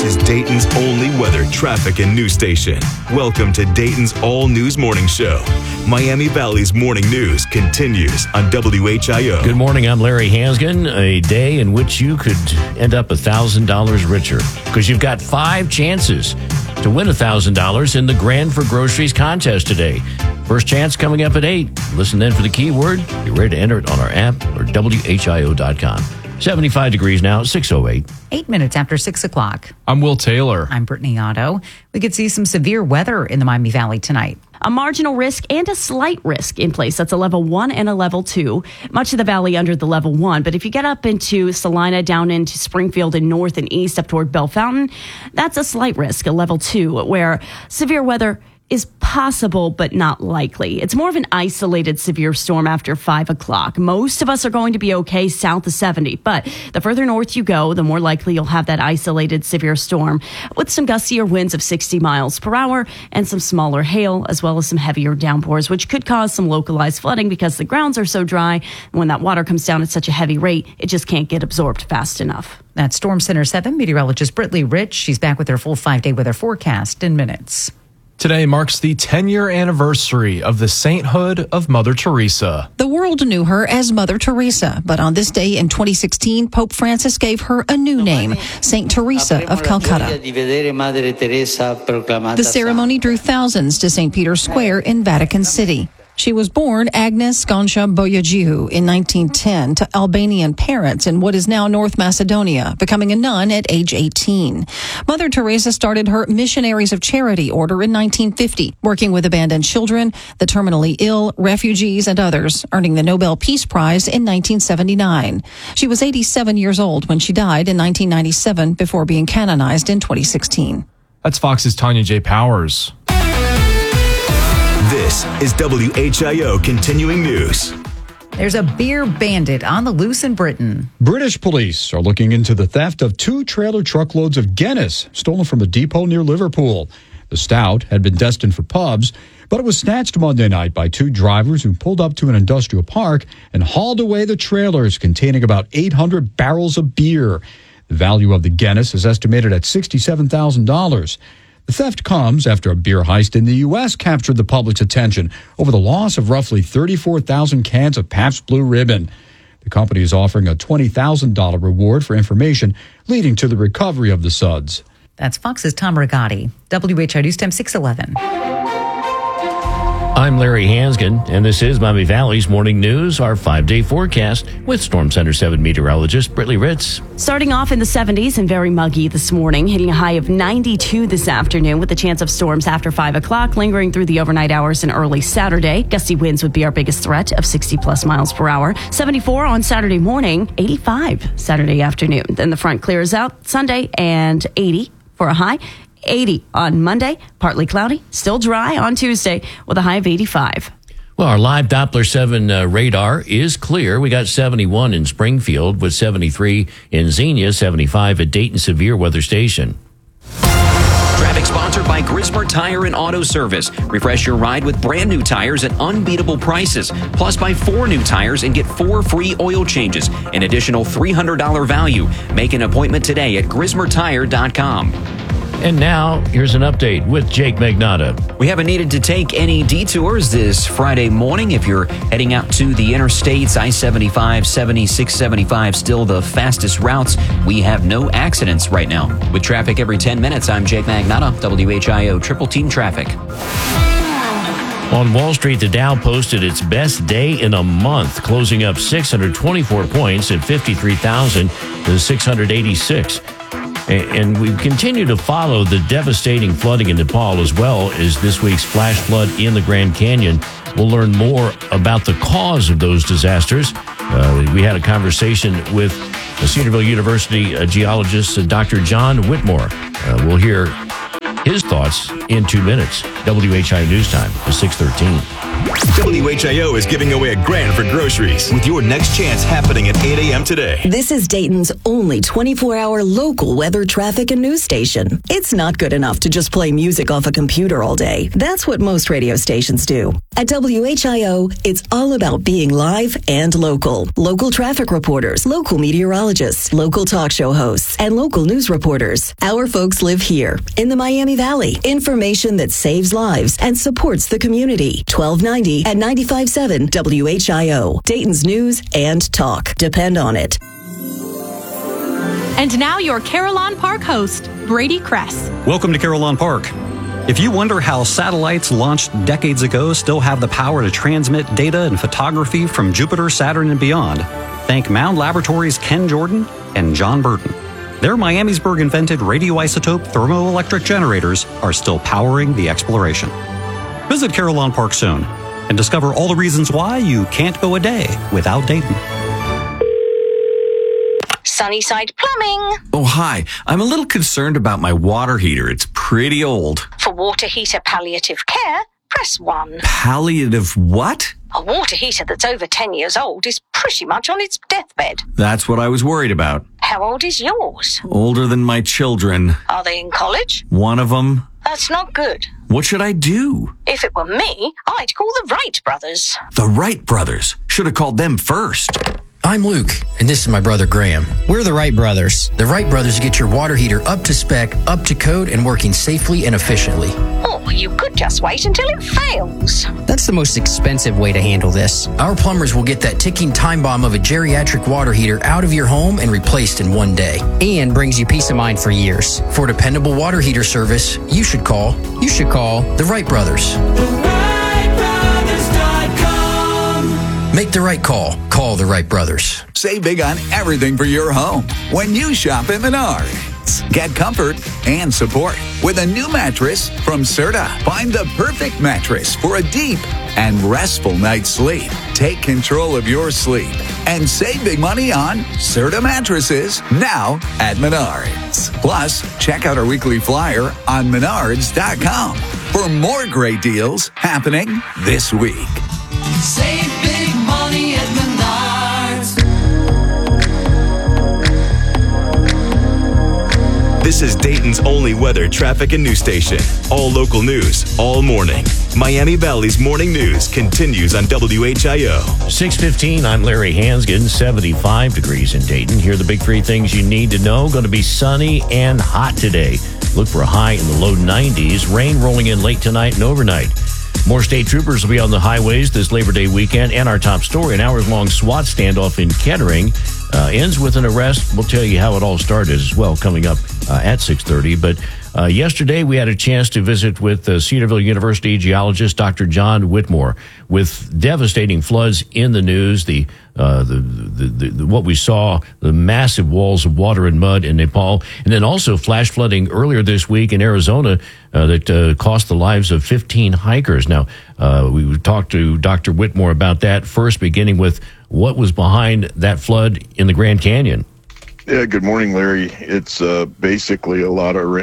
This is Dayton's only weather, traffic, and news station. Welcome to Dayton's All News Morning Show. Miami Valley's morning news continues on WHIO. Good morning, I'm Larry Hansgen. A day in which you could end up $1,000 richer because you've got 5 chances to win $1,000 in the Grand for Groceries contest today. First chance coming up at 8. Listen then for the keyword. You're ready to enter it on our app or WHIO.com. 75 degrees now, 6:08. 8 minutes after 6 o'clock. I'm Will Taylor. I'm Brittany Otto. We could see some severe weather in the Miami Valley tonight. A marginal risk and a slight risk in place. That's a level 1 and a level 2. Much of the valley under the level 1. But if you get up into Salina, down into Springfield and north and east up toward Bell Fountain, that's a slight risk, a level 2, where severe weather is possible but not likely. It's more of an isolated severe storm after 5 o'clock. Most of us are going to be okay south of 70, but the further north you go, the more likely you'll have that isolated severe storm with some gustier winds of 60 miles per hour and some smaller hail, as well as some heavier downpours, which could cause some localized flooding because the grounds are so dry. And when that water comes down at such a heavy rate, it just can't get absorbed fast enough. That's Storm Center 7 meteorologist Brittany Rich. She's back with her full 5-day weather forecast in minutes. Today marks the 10-year anniversary of the sainthood of Mother Teresa. The world knew her as Mother Teresa, but on this day in 2016, Pope Francis gave her a new name, Saint Teresa of Calcutta. The ceremony drew thousands to St. Peter's Square in Vatican City. She was born Agnes Goncha Boyajiu in 1910 to Albanian parents in what is now North Macedonia, becoming a nun at age 18. Mother Teresa started her Missionaries of Charity order in 1950, working with abandoned children, the terminally ill, refugees, and others, earning the Nobel Peace Prize in 1979. She was 87 years old when she died in 1997 before being canonized in 2016. That's Fox's Tanya J. Powers. This is WHIO Continuing News. There's a beer bandit on the loose in Britain. British police are looking into the theft of 2 trailer truckloads of Guinness stolen from a depot near Liverpool. The stout had been destined for pubs, but it was snatched Monday night by 2 drivers who pulled up to an industrial park and hauled away the trailers containing about 800 barrels of beer. The value of the Guinness is estimated at $67,000. The theft comes after a beer heist in the U.S. captured the public's attention over the loss of roughly 34,000 cans of Pabst Blue Ribbon. The company is offering a $20,000 reward for information leading to the recovery of the suds. That's Fox's Tom Rigotti. WHIO News Time 611. I'm Larry Hansgen, and this is Miami Valley's Morning News, our 5-day forecast with Storm Center 7 meteorologist Brittany Ritz. Starting off in the 70s and very muggy this morning, hitting a high of 92 this afternoon with a chance of storms after 5 o'clock, lingering through the overnight hours and early Saturday. Gusty winds would be our biggest threat of 60-plus miles per hour. 74 on Saturday morning, 85 Saturday afternoon. Then the front clears out Sunday and 80 for a high. 80 on Monday, partly cloudy, still dry on Tuesday with a high of 85. Well, our live Doppler 7 radar is clear. We got 71 in Springfield with 73 in Xenia, 75 at Dayton Severe Weather Station. Traffic sponsored by Grismer Tire and Auto Service. Refresh your ride with brand new tires at unbeatable prices. Plus, buy 4 new tires and get 4 free oil changes. An additional $300 value. Make an appointment today at GrismerTire.com. And now, here's an update with Jake Magnotta. We haven't needed to take any detours this Friday morning. If you're heading out to the interstates, I-75, 76, 75, still the fastest routes. We have no accidents right now. With traffic every 10 minutes, I'm Jake Magnotta, WHIO Triple Team Traffic. On Wall Street, the Dow posted its best day in a month, closing up 624 points at 53,686. And we continue to follow the devastating flooding in Nepal as well as this week's flash flood in the Grand Canyon. We'll learn more about the cause of those disasters. We had a conversation with Cedarville University geologist Dr. John Whitmore. We'll hear his thoughts in 2 minutes. WHIO News Time is 6:13. WHIO is giving away $1,000 for groceries with your next chance happening at 8 a.m. today. This is Dayton's only 24-hour local weather, traffic, and news station. It's not good enough to just play music off a computer all day. That's what most radio stations do. At WHIO, it's all about being live and local. Local traffic reporters, local meteorologists, local talk show hosts, and local news reporters. Our folks live here in the Miami Valley. Information that saves lives and supports the community. 1290 at 95.7 WHIO. Dayton's news and talk. Depend on it. And now your Carillon Park host, Brady Kress. Welcome to Carillon Park. If you wonder how satellites launched decades ago still have the power to transmit data and photography from Jupiter, Saturn, and beyond, thank Mound Laboratories' Ken Jordan and John Burton. Their Miamisburg-invented radioisotope thermoelectric generators are still powering the exploration. Visit Carillon Park soon and discover all the reasons why you can't go a day without Dayton. Sunnyside Plumbing. Oh, hi. I'm a little concerned about my water heater. It's pretty old. For water heater palliative care, press 1. Palliative what? A water heater that's over 10 years old is pretty much on its deathbed. That's what I was worried about. How old is yours? Older than my children. Are they in college? One of them. That's not good. What should I do? If it were me, I'd call the Wright brothers. The Wright brothers? Should have called them first. I'm Luke, and this is my brother Graham. We're the Wright brothers. The Wright brothers get your water heater up to spec, up to code, and working safely and efficiently. Or you could just wait until it fails. That's the most expensive way to handle this. Our plumbers will get that ticking time bomb of a geriatric water heater out of your home and replaced in one day. And brings you peace of mind for years. For dependable water heater service, you should call the Wright brothers. Make the right call. Call the Wright brothers. Save big on everything for your home when you shop at Menards. Get comfort and support with a new mattress from Serta. Find the perfect mattress for a deep and restful night's sleep. Take control of your sleep and save big money on Serta mattresses now at Menards. Plus, check out our weekly flyer on Menards.com for more great deals happening this week. Save big money at Menards. This is Dayton's only weather, traffic, and news station. All local news, all morning. Miami Valley's morning news continues on WHIO. 6:15, I'm Larry Hansgen, 75 degrees in Dayton. Here are the big three things you need to know. Going to be sunny and hot today. Look for a high in the low 90s. Rain rolling in late tonight and overnight. More state troopers will be on the highways this Labor Day weekend. And our top story, an hours-long SWAT standoff in Kettering ends with an arrest. We'll tell you how it all started as well coming up at 6:30. But yesterday we had a chance to visit with Cedarville University geologist Dr. John Whitmore. With devastating floods in the news, the what we saw, the massive walls of water and mud in Nepal, and then also flash flooding earlier this week in Arizona that cost the lives of 15 hikers. Now, we talked to Dr. Whitmore about that first, beginning with what was behind that flood in the Grand Canyon. Yeah, good morning, Larry. It's basically a lot of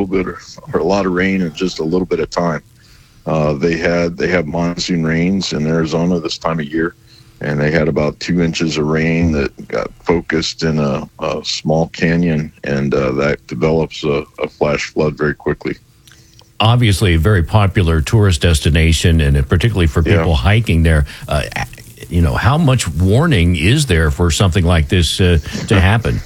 rain in just a little bit of time. They have monsoon rains in Arizona this time of year, and they had about 2 inches of rain that got focused in a small canyon, and that develops a flash flood very quickly. Obviously, a very popular tourist destination, and particularly for people hiking there. How much warning is there for something like this to happen?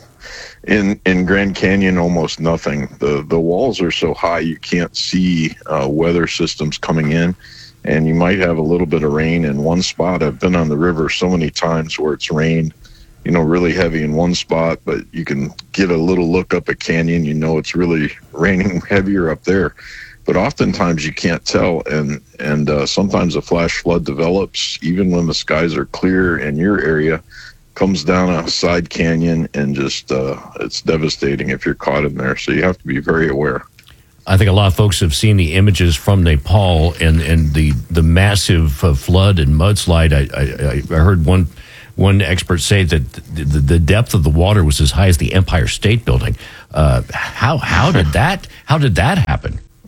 In Grand Canyon, almost nothing. The walls are so high you can't see weather systems coming in, and you might have a little bit of rain in one spot. I've been on the river so many times where it's rained, really heavy in one spot, but you can get a little look up a canyon, it's really raining heavier up there. But oftentimes you can't tell, and sometimes a flash flood develops even when the skies are clear in your area, comes down a side canyon, and just it's devastating if you're caught in there. So you have to be very aware. I think a lot of folks have seen the images from Nepal and the massive flood and mudslide. I heard one expert say that the depth of the water was as high as the Empire State Building. How did that happen?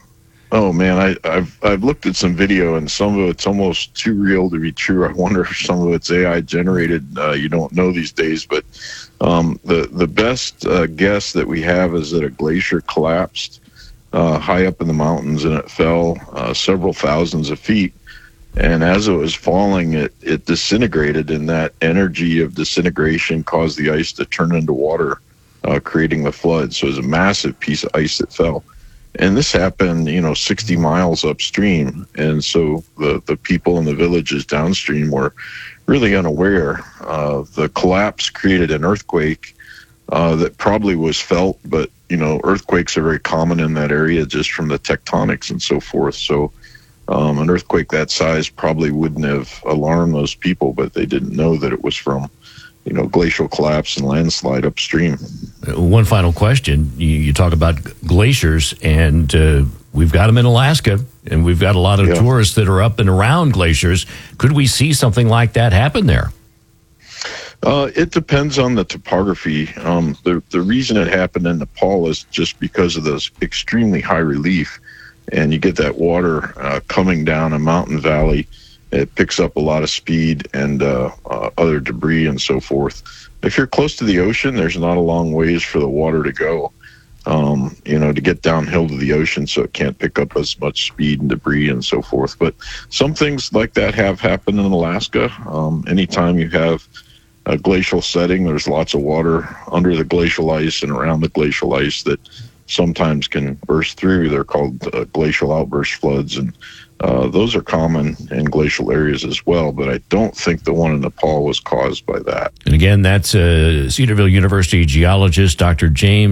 Oh man, I've looked at some video, and some of it's almost too real to be true. I wonder if some of it's AI generated. You don't know these days, but the best guess that we have is that a glacier collapsed high up in the mountains, and it fell several thousands of feet. And as it was falling, it disintegrated, and that energy of disintegration caused the ice to turn into water, creating the flood. So it was a massive piece of ice that fell. And this happened, 60 miles upstream. And so the people in the villages downstream were really unaware. The collapse created an earthquake that probably was felt, but, earthquakes are very common in that area just from the tectonics and so forth. So an earthquake that size probably wouldn't have alarmed those people, but they didn't know that it was from glacial collapse and landslide upstream. One final question. You talk about glaciers, and we've got them in Alaska, and we've got a lot of tourists that are up and around glaciers. Could we see something like that happen there? It depends on the topography. The reason it happened in Nepal is just because of this extremely high relief, and you get that water coming down a mountain valley. It picks up a lot of speed and other debris and so forth. If you're close to the ocean, there's not a long ways for the water to go, to get downhill to the ocean, so it can't pick up as much speed and debris and so forth. But some things like that have happened in Alaska. Anytime you have a glacial setting, there's lots of water under the glacial ice and around the glacial ice that sometimes can burst through. They're called glacial outburst floods, and those are common in glacial areas as well, but I don't think the one in Nepal was caused by that. And again, that's Cedarville University geologist Dr.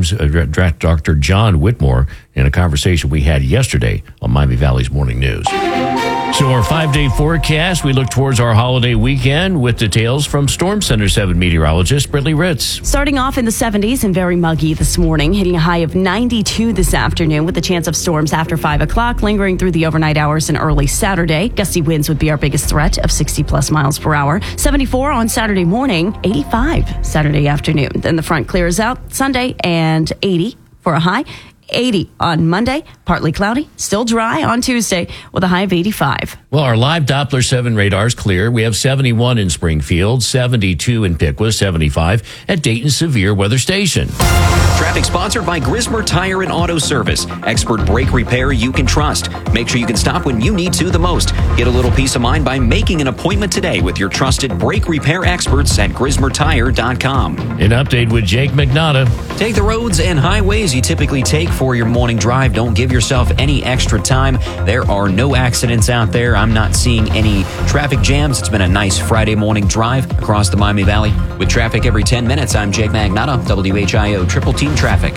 John Whitmore in a conversation we had yesterday on Miami Valley's Morning News. So our 5-day forecast, we look towards our holiday weekend with details from Storm Center 7 meteorologist Brittany Ritz. Starting off in the 70s and very muggy this morning, hitting a high of 92 this afternoon with the chance of storms after 5 o'clock, lingering through the overnight hours and early Saturday. Gusty winds would be our biggest threat of 60-plus miles per hour. 74 on Saturday morning, 85 Saturday afternoon. Then the front clears out Sunday and 80 for a high. 80 on Monday, partly cloudy, still dry on Tuesday with a high of 85. Well, our live Doppler 7 radar is clear. We have 71 in Springfield, 72 in Piqua, 75 at Dayton Severe Weather Station. Traffic sponsored by Grismer Tire and Auto Service. Expert brake repair you can trust. Make sure you can stop when you need to the most. Get a little peace of mind by making an appointment today with your trusted brake repair experts at GrismerTire.com. An update with Jake McNaughton. Take the roads and highways you typically take for your morning drive. Don't give yourself any extra time. There are no accidents out there. I'm not seeing any traffic jams. It's been a nice Friday morning drive across the Miami Valley. With traffic every 10 minutes, I'm Jake Magnotta, WHIO Triple Team Traffic.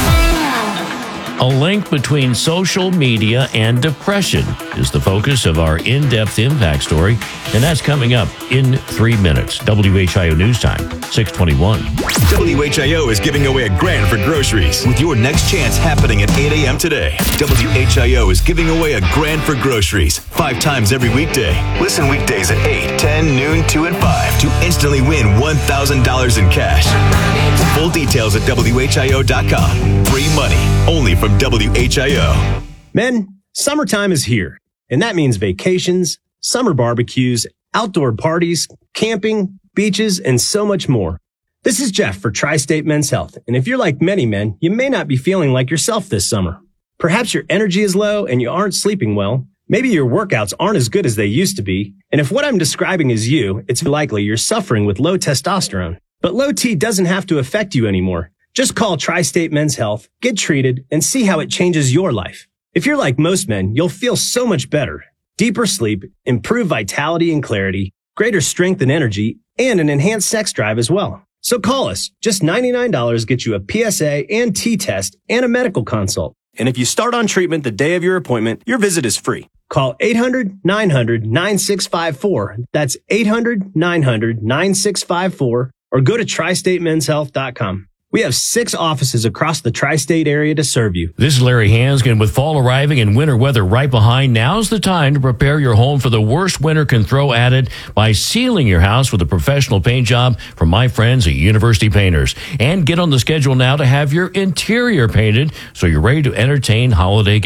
A link between social media and depression is the focus of our in-depth impact story, and that's coming up in 3 minutes. WHIO News Time, 6:21. WHIO is giving away $1,000 for groceries with your next chance happening at 8 a.m. today. WHIO is giving away $1,000 for groceries 5 times every weekday. Listen weekdays at 8, 10, noon, 2, and 5 to instantly win $1,000 in cash. Full details at WHIO.com. Free money only from WHIO. Men, summertime is here, and that means vacations, summer barbecues, outdoor parties, camping, beaches, and so much more. This is Jeff for Tri-State Men's Health, and if you're like many men, you may not be feeling like yourself this summer. Perhaps your energy is low and you aren't sleeping well. Maybe your workouts aren't as good as they used to be, and if what I'm describing is you, it's likely you're suffering with low testosterone. But low T doesn't have to affect you anymore. Just call Tri-State Men's Health, get treated, and see how it changes your life. If you're like most men, you'll feel so much better. Deeper sleep, improved vitality and clarity, greater strength and energy, and an enhanced sex drive as well. So call us. Just $99 gets you a PSA and T-test and a medical consult. And if you start on treatment the day of your appointment, your visit is free. Call 800-900-9654. That's 800-900-9654. Or go to TriStateMen'sHealth.com. We have 6 offices across the tri-state area to serve you. This is Larry Hanskin. With fall arriving and winter weather right behind, now's the time to prepare your home for the worst winter can throw at it by sealing your house with a professional paint job from my friends at University Painters. And get on the schedule now to have your interior painted so you're ready to entertain holiday